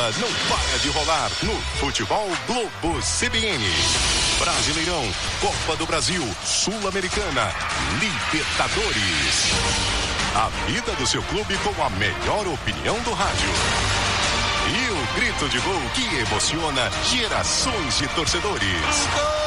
bola não para de rolar no Futebol Globo CBN. Brasileirão, Copa do Brasil, Sul-Americana, Libertadores. A vida do seu clube com a melhor opinião do rádio. E o grito de gol que emociona gerações de torcedores.